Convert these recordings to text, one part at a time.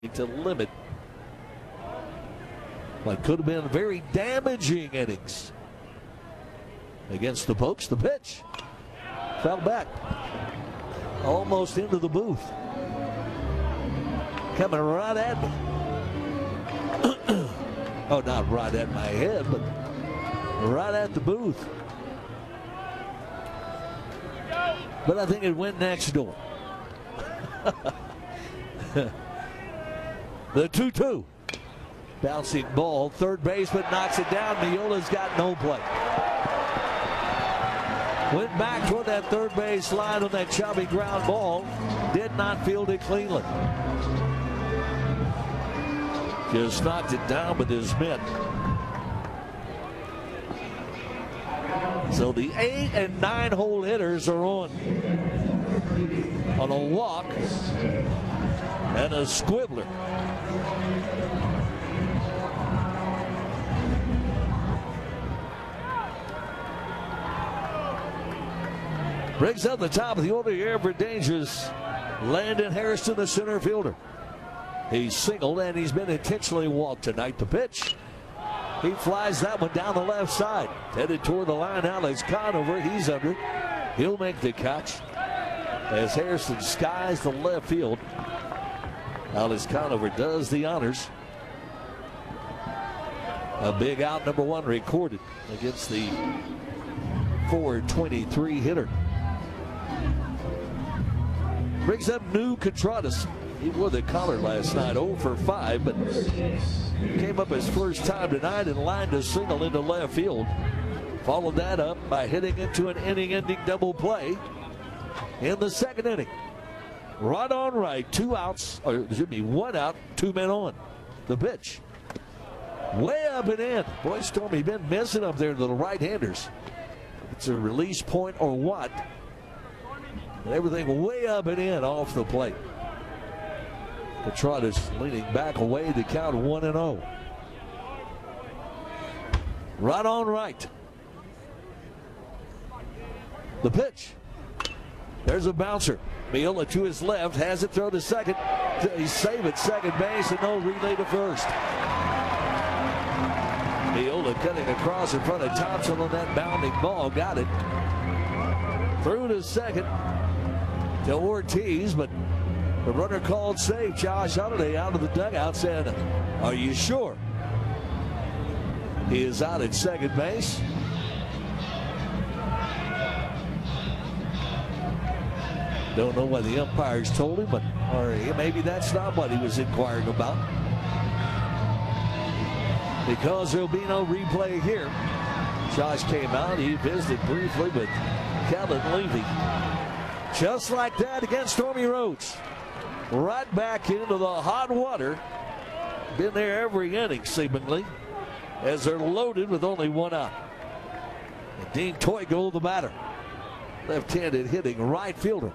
to limit what could have been very damaging innings against the Pokes. The pitch fell back almost into the booth, coming right at me. Oh, not right at my head, but right at the booth. But I think it went next door. The 2-2. Bouncing ball. Third baseman knocks it down. Miola's got no play. Went back toward that third base line on that chubby ground ball. Did not field it cleanly. Just knocked it down with his mitt. So the 8 and 9 hole hitters are on a walk and a squibbler. Brings up the top of the order here for Dangerous. Landon Harrison, the center fielder. He's singled and he's been intentionally walked tonight. The pitch. He flies that one down the left side. Headed toward the line. Alex Conover. He's under. He'll make the catch as Harrison skies the left field. Alex Conover does the honors. A big out, number one recorded against the 423 hitter. Brings up New Contreras. He wore the collar last night, 0 for 5, but came up his first time tonight and lined a single into left field. Followed that up by hitting into an inning-ending double play in the second inning. Right on right, 2 outs, or it should be 1 out, 2 men on. The pitch. Way up and in. Boy, Stormy been missing up there to the right-handers. It's a release point or what. And everything way up and in off the plate. Contreras leaning back away to count 1-0. Right on right. The pitch. There's a bouncer. Miola to his left, has it throw to second. He's saved at second base and no relay to first. Miola cutting across in front of Thompson on that bounding ball. Got it. Through to second to Ortiz, but the runner called safe. Josh Holiday out of the dugout said, "Are you sure?" He is out at second base. Don't know what the umpires told him, but or maybe that's not what he was inquiring about. Because there'll be no replay here. Josh came out. He visited briefly with Kellen Levy. Just like that against Stormy Rhodes. Right back into the hot water. Been there every inning, seemingly, as they're loaded with only 1 out. And Dean Toigo, the batter. Left-handed hitting right fielder.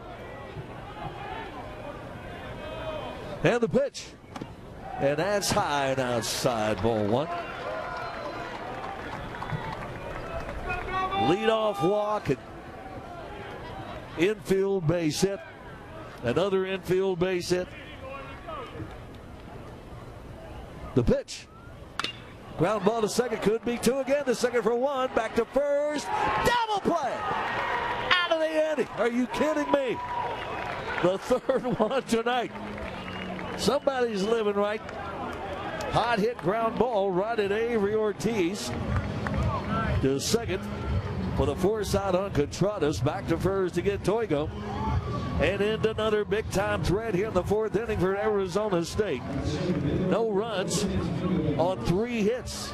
And the pitch. And that's high and outside, ball 1. Leadoff walk and infield base hit. Another infield base hit. The pitch. Ground ball to second, could be 2 again. The second for 1, back to first. Double play! Out of the inning. Are you kidding me? The third one tonight. Somebody's living right. Hot hit ground ball right at Avery Ortiz. To second for the force out on Contreras. Back to first to get Toigo. And into another big-time threat here in the 4th inning for Arizona State. No runs on 3 hits.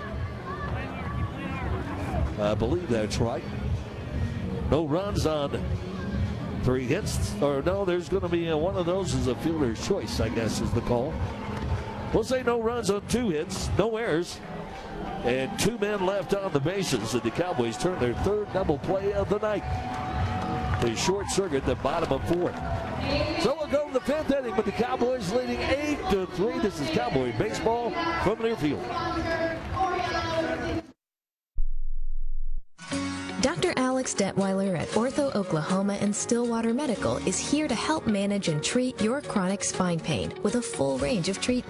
I believe that's right. No runs on 3 hits. Or no, there's going to be one of those is a fielder's choice, I guess is the call. We'll say no runs on 2 hits, no errors, and 2 men left on the bases. And the Cowboys turn their 3rd double play of the night. They short circuit the bottom of 4th. So we'll go to the 5th inning with the Cowboys leading 8-3. This is Cowboy baseball from Learfield. Dr. Alex Alex Detweiler at Ortho Oklahoma and Stillwater Medical is here to help manage and treat your chronic spine pain with a full range of treatments.